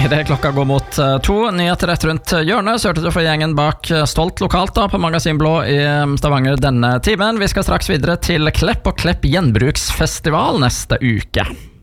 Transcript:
Idet klokka går mot 2, nyheter rett rundt hjørnet, så hørte du fra gjengen bak Stolt lokalt da, på Magasin Blå i Stavanger denne timen. Vi skal straks videre til Klepp og Klepp gjenbruksfestival neste uke.